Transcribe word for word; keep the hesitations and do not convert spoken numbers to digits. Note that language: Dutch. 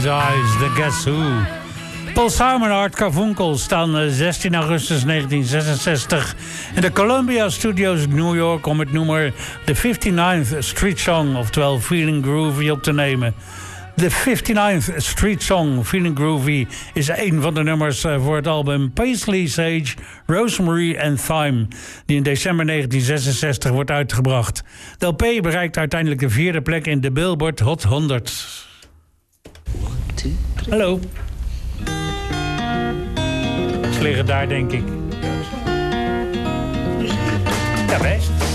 His Eyes, The Guess Who. Paul Simon en Art Carfunkel staan zestien augustus negentien zesenzestig in de Columbia Studios New York om het nummer The fifty-ninth Street Song, oftewel Feeling Groovy, op te nemen. De fifty-ninth Street Song, Feeling Groovy, is een van de nummers voor het album Paisley Sage, Rosemary and Thyme, die in december negentien zesenzestig wordt uitgebracht. De L P bereikt uiteindelijk de vierde plek in de Billboard Hot honderd. One, two, three. Hallo. Ze liggen daar, denk ik. Ja, best.